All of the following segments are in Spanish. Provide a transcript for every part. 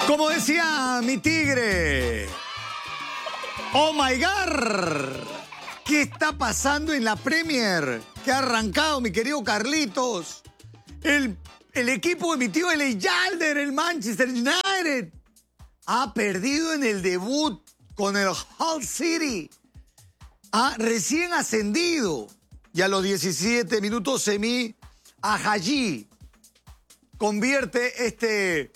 Como decía mi tigre, oh my God, ¿qué está pasando en la Premier? ¿Qué ha arrancado, mi querido Carlitos? El equipo de mi tío L.A. Yalder, el Manchester United, ha perdido en el debut con el Hull City. Recién ascendido. Y a los 17 minutos Semi Ajayi convierte este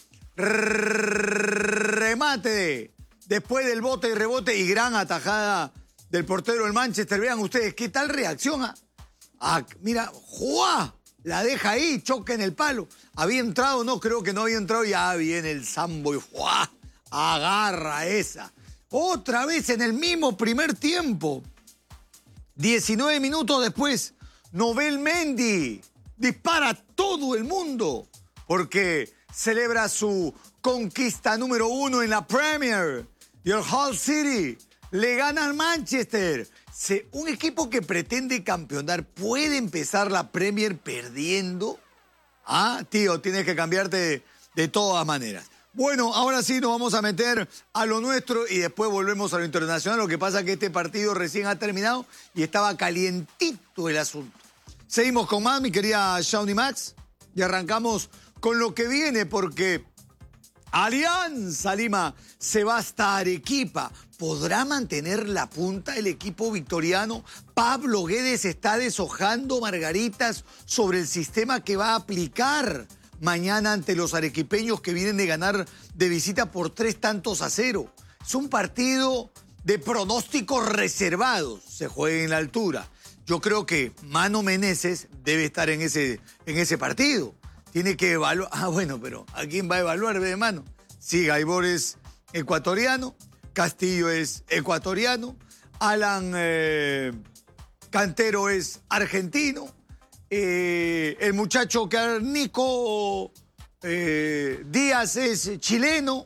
remate después del bote y rebote y gran atajada del portero del Manchester. Vean ustedes qué tal reacción. Mira, ¡juá! La deja ahí, choca en el palo. ¿Había entrado? No, creo que no había entrado. Ya viene el Sambo y ¡juá! Agarra esa. Otra vez en el mismo primer tiempo. 19 minutos después, Nobel Mendy dispara a todo el mundo porque celebra su conquista número 1 en la Premier. Y el Hull City le gana al Manchester. Un equipo que pretende campeonar puede empezar la Premier perdiendo. Tío, tienes que cambiarte de todas maneras. Bueno, ahora sí nos vamos a meter a lo nuestro y después volvemos a lo internacional. Lo que pasa es que este partido recién ha terminado y estaba calientito el asunto. Seguimos con más, mi querida Shawnee Max, y arrancamos con lo que viene porque Alianza Lima se va hasta Arequipa. ¿Podrá mantener la punta el equipo victoriano? Pablo Guedes está deshojando margaritas sobre el sistema que va a aplicar mañana ante los arequipeños que vienen de ganar de visita por 3-0. Es un partido de pronósticos reservados. Se juega en la altura. Yo creo que Mano Meneses debe estar en ese partido. Tiene que evaluar. Bueno, pero ¿a quién va a evaluar, de Mano? Sí, Gaibor es ecuatoriano, Castillo es ecuatoriano, Alan Cantero es argentino. El muchacho Nico Díaz es chileno,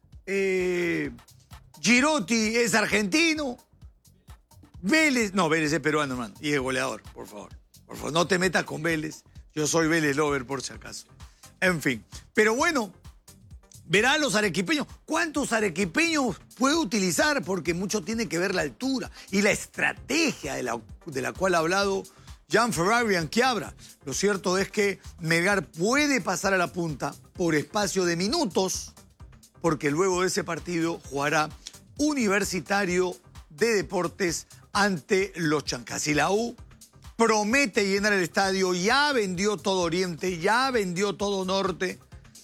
Girotti es argentino, Vélez es peruano, hermano, y es goleador, por favor. Por favor, no te metas con Vélez, yo soy Vélez lover por si acaso. En fin, pero bueno, verá a los arequipeños. ¿Cuántos arequipeños puede utilizar? Porque mucho tiene que ver la altura y la estrategia de la cual ha hablado Jan Ferrari Anquiabra. Lo cierto es que Melgar puede pasar a la punta por espacio de minutos, porque luego de ese partido jugará Universitario de Deportes ante los Chancas. Y la U promete llenar el estadio, ya vendió todo Oriente, ya vendió todo Norte.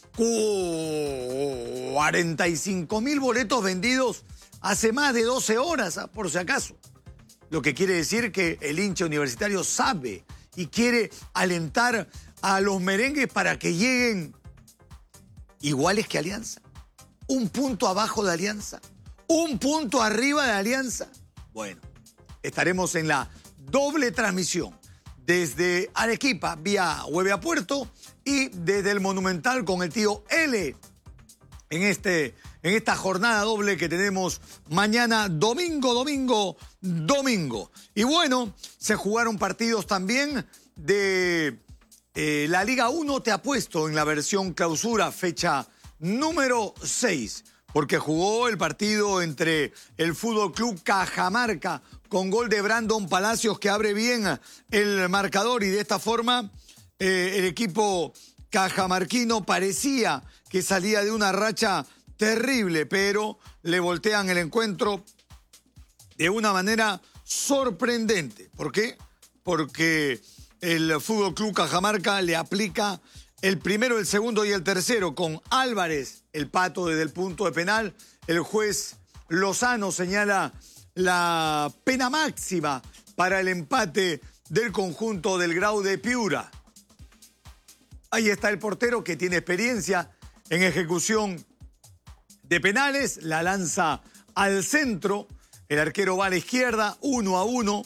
45.000 boletos vendidos hace más de 12 horas, por si acaso. Lo que quiere decir que el hincha universitario sabe y quiere alentar a los merengues para que lleguen iguales que Alianza. Un punto abajo de Alianza, un punto arriba de Alianza. Bueno, estaremos en la doble transmisión desde Arequipa vía Hueve Puerto y desde el Monumental con el tío L en esta jornada doble que tenemos mañana, domingo. Y bueno, se jugaron partidos también de la Liga 1, te apuesto, en la versión clausura, fecha número 6, porque jugó el partido entre el Fútbol Club Cajamarca con gol de Brandon Palacios que abre bien el marcador y de esta forma el equipo cajamarquino parecía que salía de una racha terrible, pero le voltean el encuentro de una manera sorprendente. ¿Por qué? Porque el Fútbol Club Cajamarca le aplica el primero, el segundo y el tercero con Álvarez, el pato desde el punto de penal. El juez Lozano señala la pena máxima para el empate del conjunto del Grau de Piura. Ahí está el portero que tiene experiencia en ejecución de penales, la lanza al centro, el arquero va a la izquierda, 1-1.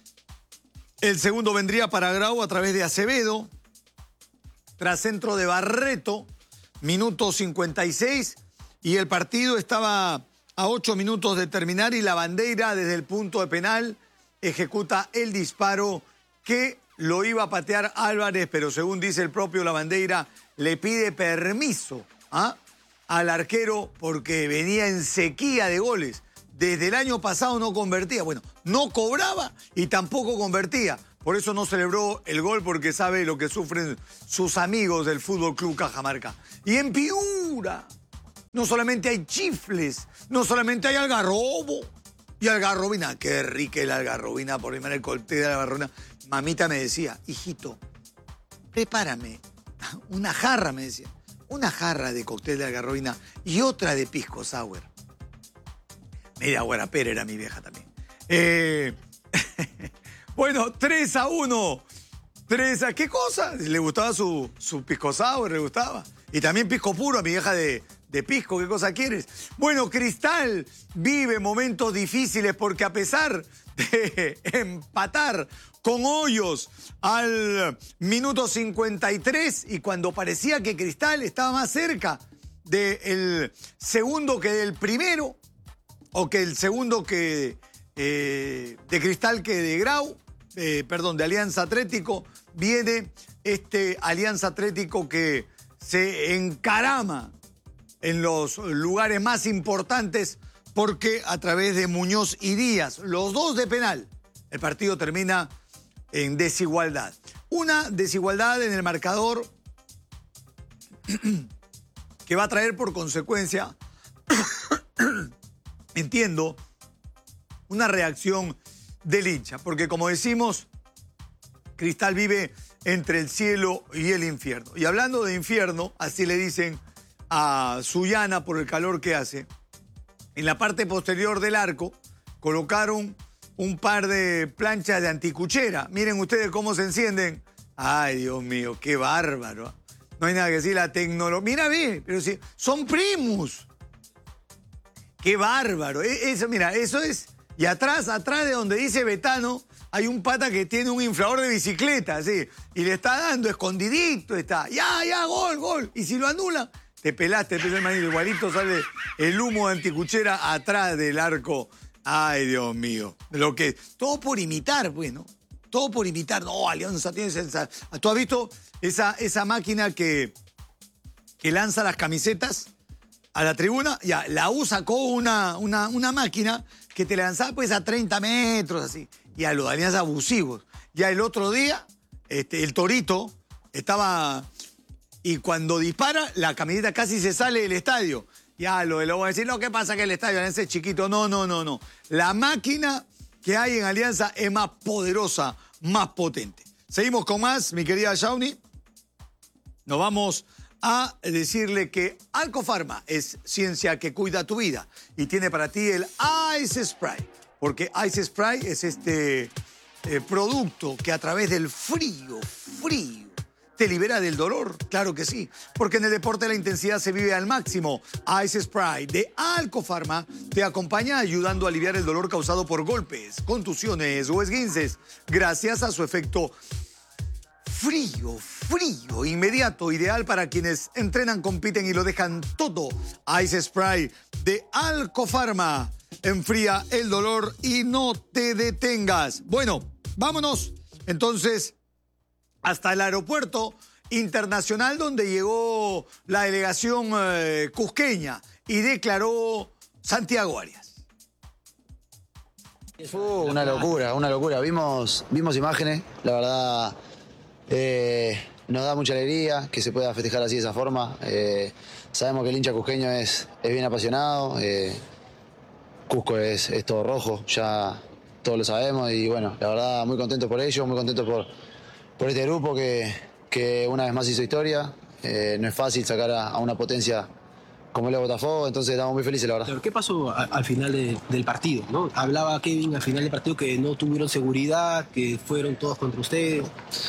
El segundo vendría para Grau a través de Acevedo, tras centro de Barreto, minuto 56, y el partido estaba a 8 minutos de terminar y la bandera desde el punto de penal ejecuta el disparo que lo iba a patear Álvarez, pero según dice el propio Lavandeira, le pide permiso a al arquero porque venía en sequía de goles. Desde el año pasado no convertía. Bueno, no cobraba y tampoco convertía. Por eso no celebró el gol, porque sabe lo que sufren sus amigos del Fútbol Club Cajamarca. Y en Piura no solamente hay chifles, no solamente hay algarrobo y algarrobina. Qué rica es la algarrobina, por el cóctel de la algarrobina. Mamita me decía, hijito, prepárame una jarra, me decía. Una jarra de cóctel de algarrobina y otra de pisco sour. Media guarapera era mi vieja también. Bueno, 3-1. ¿Qué cosa? Le gustaba su pisco sour, le gustaba. Y también pisco puro, a mi vieja de pisco, ¿qué cosa quieres? Bueno, Cristal vive momentos difíciles porque a pesar de empatar con Hoyos al minuto 53 y cuando parecía que Cristal estaba más cerca del segundo que del primero, o que el segundo que de Cristal que de Grau, de Alianza Atlético, viene este Alianza Atlético que se encarama en los lugares más importantes porque a través de Muñoz y Díaz, los dos de penal, el partido termina en desigualdad. Una desigualdad en el marcador que va a traer por consecuencia, entiendo, una reacción del hincha, porque como decimos, Cristal vive entre el cielo y el infierno. Y hablando de infierno, así le dicen a Sullana por el calor que hace, en la parte posterior del arco colocaron un par de planchas de anticuchera. Miren ustedes cómo se encienden. Ay, Dios mío, qué bárbaro. No hay nada que decir, la tecnología. Mira, ve, pero sí, son primos. Qué bárbaro. Eso, mira, eso es. Y atrás de donde dice Betano, hay un pata que tiene un inflador de bicicleta, ¿sí? Y le está dando escondidito, está. Ya, gol. Y si lo anula, te pelaste, igualito sale el humo de anticuchera atrás del arco. Ay, Dios mío. Todo por imitar, pues, ¿no? Todo por imitar. No, Alianza tiene esa. ¿Tú has visto esa máquina que lanza las camisetas a la tribuna? Ya, la U sacó una máquina que te lanzaba pues a 30 metros, así. Y a los de Alianza abusivos. Ya el otro día, el Torito estaba. Y cuando dispara, la camiseta casi se sale del estadio. Ya lo voy a decir, no, ¿qué pasa que el estadio Alianza es chiquito? No. La máquina que hay en Alianza es más poderosa, más potente. Seguimos con más, mi querida Shawnee. Nos vamos a decirle que Alcofarma es ciencia que cuida tu vida y tiene para ti el Ice Spray. Porque Ice Spray es este producto que a través del frío, te libera del dolor, claro que sí, porque en el deporte la intensidad se vive al máximo. Ice Spray de Alcofarma te acompaña ayudando a aliviar el dolor causado por golpes, contusiones o esguinces, gracias a su efecto frío, inmediato, ideal para quienes entrenan, compiten y lo dejan todo. Ice Spray de Alcofarma enfría el dolor y no te detengas. Bueno, vámonos entonces hasta el aeropuerto internacional donde llegó la delegación cusqueña y declaró Santiago Arias. Fue una locura. Vimos imágenes, la verdad nos da mucha alegría que se pueda festejar así de esa forma. Sabemos que el hincha cusqueño es bien apasionado, Cusco es todo rojo, ya todos lo sabemos y bueno, la verdad muy contento por ello, muy contento por este grupo que una vez más hizo historia. No es fácil sacar a una potencia como el Botafogo, entonces estamos muy felices, la verdad. Pero ¿qué pasó al final del partido, ¿no? Hablaba Kevin al final del partido que no tuvieron seguridad, que fueron todos contra ustedes.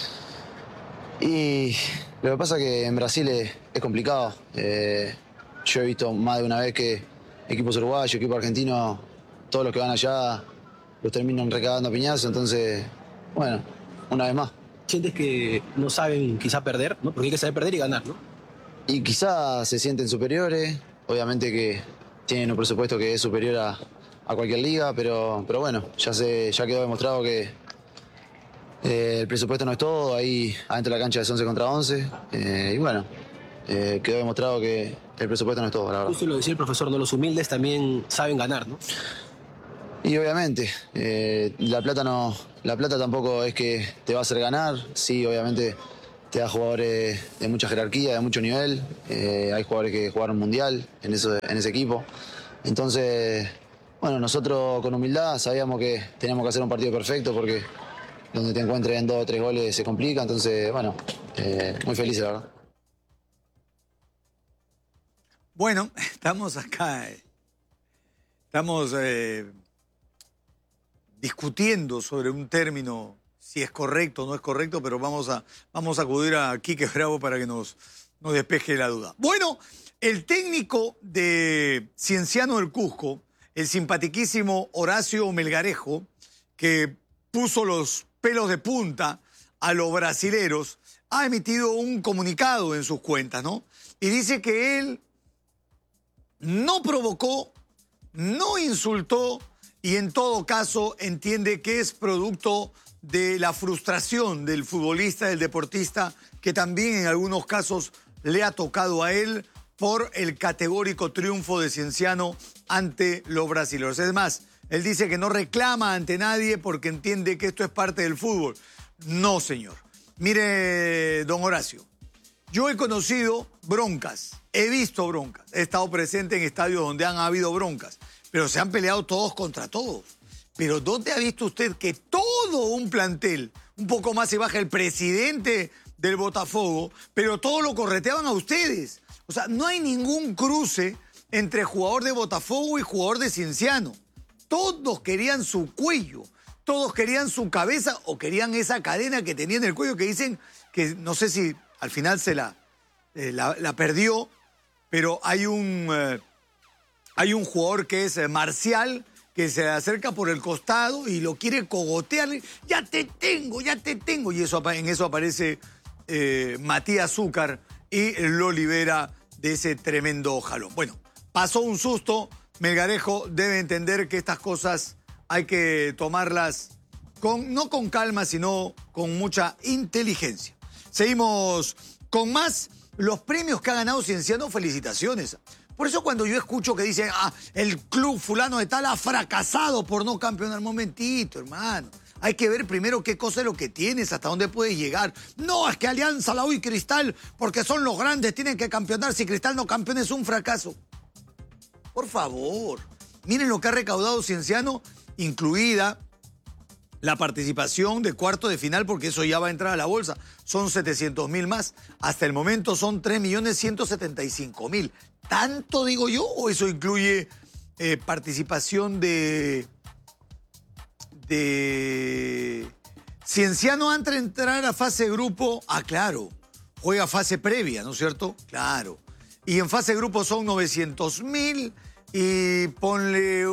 Y lo que pasa es que en Brasil es complicado. Yo he visto más de una vez que equipos uruguayos, equipos argentinos, todos los que van allá los terminan recagando a piñazos, entonces, bueno, una vez más. ¿Sientes que no saben quizá perder, ¿no? Porque hay que saber perder y ganar, ¿no? Y quizás se sienten superiores, obviamente que tienen un presupuesto que es superior a cualquier liga, pero bueno, ya quedó demostrado que el presupuesto no es todo, ahí adentro de la cancha es 11 contra 11, y bueno, quedó demostrado que el presupuesto no es todo, la verdad. Justo lo decía el profesor, ¿no? Los humildes también saben ganar, ¿no? Y obviamente, la plata tampoco es que te va a hacer ganar. Sí, obviamente te da jugadores de mucha jerarquía, de mucho nivel. Hay jugadores que jugaron mundial en ese equipo. Entonces, bueno, nosotros con humildad sabíamos que teníamos que hacer un partido perfecto porque donde te encuentres en 2 o 3 goles se complica. Entonces, bueno, muy feliz, la verdad. Bueno, estamos acá, estamos discutiendo sobre un término, si es correcto o no es correcto, pero vamos a acudir a Quique Bravo para que nos despeje la duda. Bueno, el técnico de Cienciano del Cusco, el simpatiquísimo Horacio Melgarejo, que puso los pelos de punta a los brasileros, ha emitido un comunicado en sus cuentas, ¿no? Y dice que él no provocó, no insultó y en todo caso entiende que es producto de la frustración del futbolista, del deportista, que también en algunos casos le ha tocado a él por el categórico triunfo de Cienciano ante los brasileños. Es más, él dice que no reclama ante nadie porque entiende que esto es parte del fútbol. No, señor. Mire, don Horacio, yo he conocido broncas, he visto broncas, he estado presente en estadios donde han habido broncas, pero se han peleado todos contra todos. Pero ¿dónde ha visto usted que todo un plantel, un poco más se baja el presidente del Botafogo, pero todos lo correteaban a ustedes? O sea, no hay ningún cruce entre jugador de Botafogo y jugador de Cienciano. Todos querían su cuello, todos querían su cabeza o querían esa cadena que tenía en el cuello que dicen que no sé si al final se la perdió, pero hay un jugador que es Marcial, que se acerca por el costado y lo quiere cogotear. Ya te tengo. Y en eso aparece Matías Zúcar y lo libera de ese tremendo jalón. Bueno, pasó un susto. Melgarejo debe entender que estas cosas hay que tomarlas no con calma, sino con mucha inteligencia. Seguimos con más. Los premios que ha ganado Cienciano, felicitaciones. Por eso cuando yo escucho que dicen, el club fulano de tal ha fracasado por no campeonar. Momentito, hermano. Hay que ver primero qué cosa es lo que tienes, hasta dónde puedes llegar. No, es que Alianza, la U y Cristal, porque son los grandes, tienen que campeonar. Si Cristal no campeona es un fracaso. Por favor, miren lo que ha recaudado Cienciano, incluida la participación de cuarto de final, porque eso ya va a entrar a la bolsa. Son 700.000 más. Hasta el momento son 3.175.000. ¿Tanto digo yo o eso incluye participación de Cienciano antes de entrar a fase de grupo? Claro, juega fase previa, ¿no es cierto? Claro. Y en fase de grupo son 900.000 y ponle...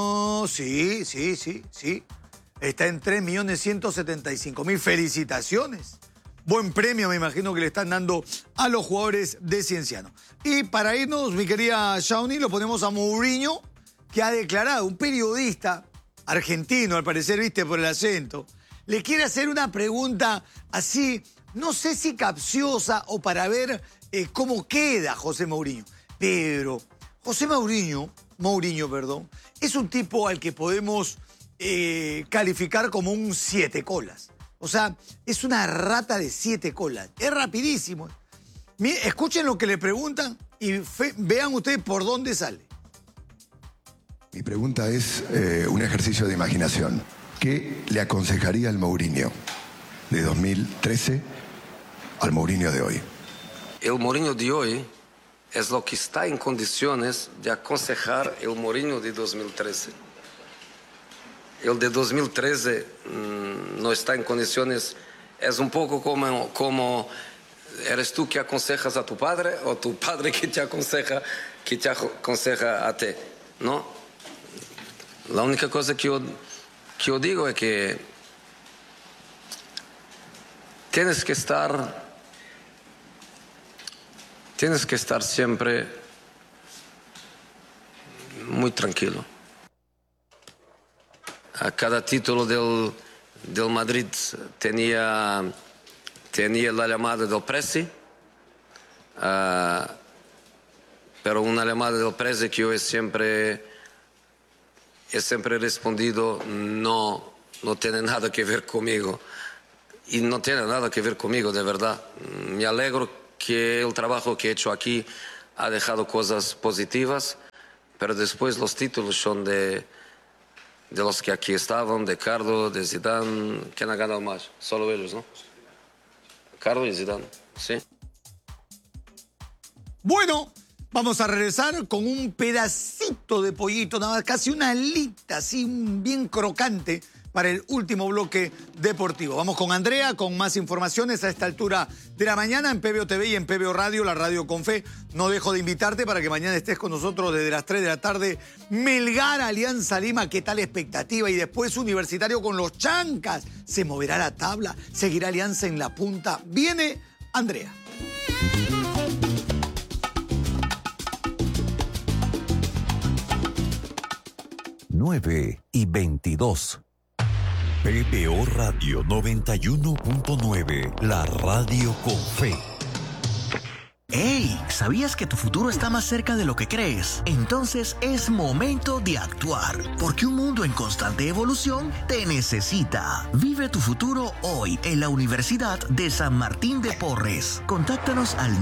sí. Está en 3.175.000. Felicitaciones. Buen premio, me imagino que le están dando a los jugadores de Cienciano. Y para irnos, mi querida Shawnee, lo ponemos a Mourinho, que ha declarado, un periodista argentino, al parecer, viste, por el acento, le quiere hacer una pregunta así, no sé si capciosa o para ver cómo queda José Mourinho. Pero José Mourinho, es un tipo al que podemos calificar como un 7 colas. O sea, es una rata de 7 colas. Es rapidísimo. Escuchen lo que le preguntan y vean ustedes por dónde sale. Mi pregunta es un ejercicio de imaginación. ¿Qué le aconsejaría al Mourinho de 2013 al Mourinho de hoy? El Mourinho de hoy es lo que está en condiciones de aconsejar el Mourinho de 2013. El de 2013 no está en condiciones, es un poco como eres tú que aconsejas a tu padre o tu padre que te aconseja a ti, ¿no? La única cosa que yo digo es que tienes que estar siempre muy tranquilo. A cada título del Madrid tenía la llamada del Presi. pero una llamada del presi que yo he siempre respondido, no tiene nada que ver conmigo. Y no tiene nada que ver conmigo, de verdad. Me alegro que el trabajo que he hecho aquí ha dejado cosas positivas, pero después los títulos son de los que aquí estaban, de Carlo, de Zidane. ¿Quién ha ganado más? Solo ellos, ¿no? Carlo y Zidane, sí. Bueno, vamos a regresar con un pedacito de pollito, nada más, casi una alita, así bien crocante, para el último bloque deportivo. Vamos con Andrea, con más informaciones a esta altura de la mañana en PBO TV y en PBO Radio, la radio con fe. No dejo de invitarte para que mañana estés con nosotros desde las 3 de la tarde. Melgar, Alianza Lima, ¿qué tal expectativa? Y después Universitario con los Chancas. ¿Se moverá la tabla? ¿Seguirá Alianza en la punta? Viene Andrea. Nueve y 22. PBO Radio 91.9, la radio con fe. ¡Hey! ¿Sabías que tu futuro está más cerca de lo que crees? Entonces es momento de actuar, porque un mundo en constante evolución te necesita. Vive tu futuro hoy en la Universidad de San Martín de Porres. Contáctanos al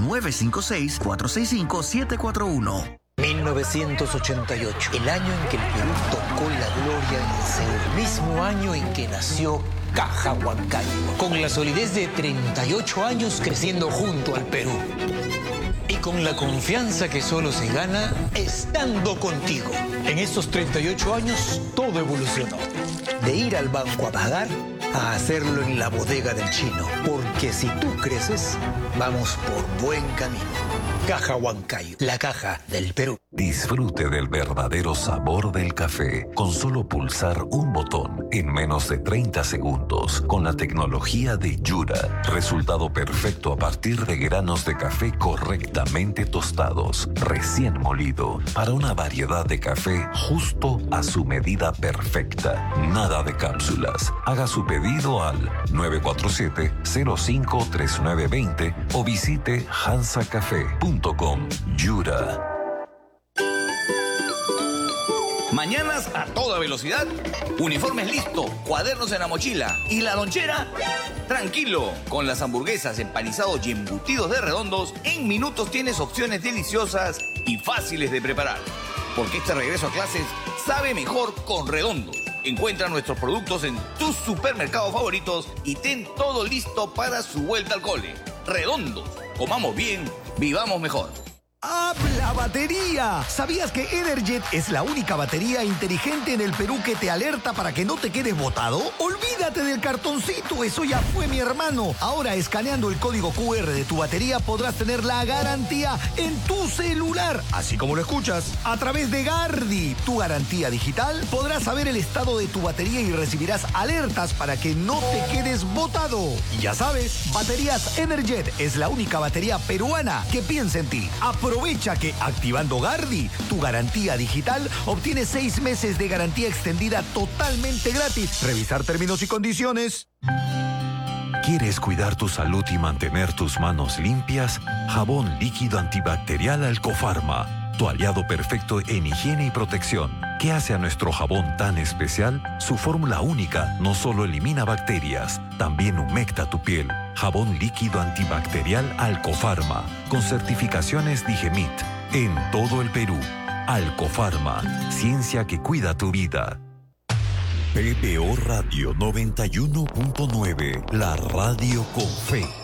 956-465-741. 1988, el año en que el Perú tocó la gloria en el cielo, el mismo año en que nació Caja Huancayo, con la solidez de 38 años creciendo junto al Perú. Y con la confianza que solo se gana estando contigo. En estos 38 años todo evolucionó. De ir al banco a pagar a hacerlo en la bodega del chino. Porque si tú creces, vamos por buen camino. Caja Huancayo, la caja del Perú. Disfrute del verdadero sabor del café con solo pulsar un botón en menos de 30 segundos con la tecnología de Yura. Resultado perfecto a partir de granos de café correctamente tostados, recién molido, para una variedad de café justo a su medida perfecta. Nada de cápsulas. Haga su pedido al 947-053920 o visite hansacafé.com. Yura. Mañanas a toda velocidad, uniformes listos, cuadernos en la mochila y la lonchera. Tranquilo, con las hamburguesas, empanizados y embutidos de Redondos, en minutos tienes opciones deliciosas y fáciles de preparar. Porque este regreso a clases sabe mejor con Redondos. Encuentra nuestros productos en tus supermercados favoritos y ten todo listo para su vuelta al cole. Redondos, comamos bien, vivamos mejor. ¡Habla batería! ¿Sabías que Energet es la única batería inteligente en el Perú que te alerta para que no te quedes botado? Olvídate del cartoncito, eso ya fue, mi hermano. Ahora, escaneando el código QR de tu batería, podrás tener la garantía en tu celular. Así como lo escuchas, a través de Gardi, tu garantía digital, podrás saber el estado de tu batería y recibirás alertas para que no te quedes botado. Y ya sabes, Baterías Energet es la única batería peruana que piensa en ti. Aprovecha que activando Gardi, tu garantía digital, obtienes 6 meses de garantía extendida totalmente gratis. Revisar términos y condiciones. ¿Quieres cuidar tu salud y mantener tus manos limpias? Jabón líquido antibacterial Alcofarma, tu aliado perfecto en higiene y protección. ¿Qué hace a nuestro jabón tan especial? Su fórmula única no solo elimina bacterias, también humecta tu piel. Jabón líquido antibacterial Alcofarma, con certificaciones Digemit, en todo el Perú. Alcofarma, ciencia que cuida tu vida. PBO Radio 91.9, la radio con fe.